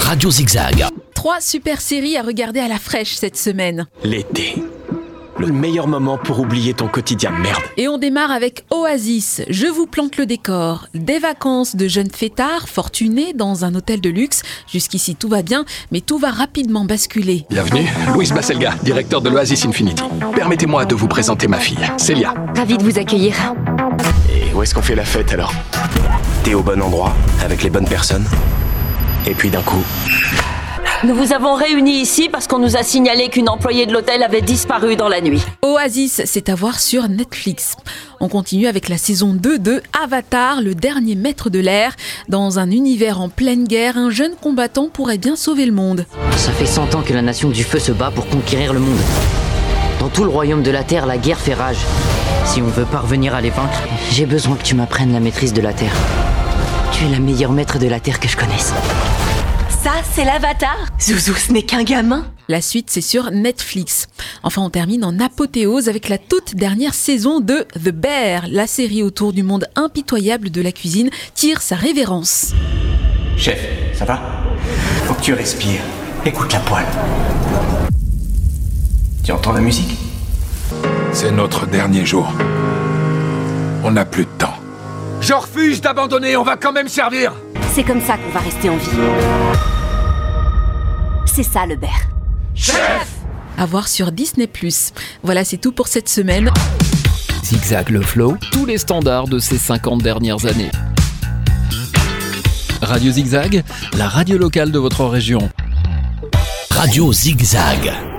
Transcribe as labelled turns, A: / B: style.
A: Radio Zigzag.
B: 3 super séries à regarder à la fraîche cette semaine.
C: L'été. Le meilleur moment pour oublier ton quotidien de merde.
B: Et on démarre avec Oasis. Je vous plante le décor. Des vacances de jeunes fêtards fortunés dans un hôtel de luxe. Jusqu'ici tout va bien, mais tout va rapidement basculer.
D: Bienvenue, Louis Basselga, directeur de l'Oasis Infinity. Permettez-moi de vous présenter ma fille, Célia.
E: Ravi de vous accueillir.
C: Et où est-ce qu'on fait la fête alors? T'es au bon endroit, avec les bonnes personnes. Et puis d'un coup...
E: Nous vous avons réunis ici parce qu'on nous a signalé qu'une employée de l'hôtel avait disparu dans la nuit.
B: Oasis, c'est à voir sur Netflix. On continue avec la saison 2 de Avatar, le dernier maître de l'air. Dans un univers en pleine guerre, un jeune combattant pourrait bien sauver le monde.
F: Ça fait 100 ans que la nation du feu se bat pour conquérir le monde. Dans tout le royaume de la terre, la guerre fait rage. Si on veut parvenir à les vaincre, j'ai besoin que tu m'apprennes la maîtrise de la terre. Tu es la meilleure maître de la terre que je connaisse.
E: Ça, c'est l'Avatar. Zouzou, ce n'est qu'un gamin.
B: La suite, c'est sur Netflix. Enfin, on termine en apothéose avec la toute dernière saison de The Bear. La série autour du monde impitoyable de la cuisine tire sa révérence.
G: Chef, ça va? Faut que tu respires. Écoute la poêle. Tu entends la musique?
D: C'est notre dernier jour. On n'a plus de temps. Je refuse d'abandonner, on va quand même servir.
E: C'est comme ça qu'on va rester en vie. C'est ça, le bear.
D: Chef!
B: À voir sur Disney+. Voilà, c'est tout pour cette semaine.
A: Zigzag le flow, tous les standards de ces 50 dernières années. Radio Zigzag, la radio locale de votre région. Radio Zigzag.